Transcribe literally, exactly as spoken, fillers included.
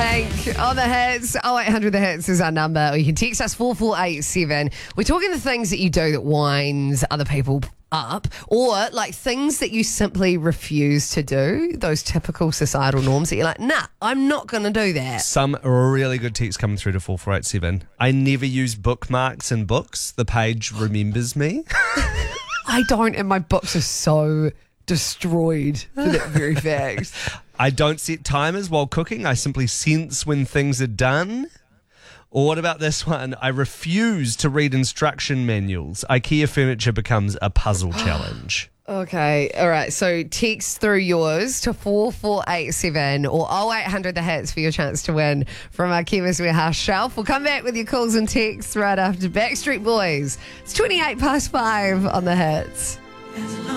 Hank on the hits. oh eight hundred the hits is our number. Or you can text us four four eight seven. We're talking the things that you do that winds other people up, or like things that you simply refuse to do, those typical societal norms that you're like, nah, I'm not going to do that. Some really good text coming through to four four eight seven. I never use bookmarks in books. The page remembers me. I don't, and my books are so destroyed for that very fact. I don't set timers while cooking. I simply sense when things are done. Or what about this one? I refuse to read instruction manuals. IKEA furniture becomes a puzzle challenge. Okay, all right. So text through yours to four four eight seven or oh eight hundred the hits for your chance to win from our Chemist Warehouse shelf. We'll come back with your calls and texts right after Backstreet Boys. It's twenty-eight past five on the hits.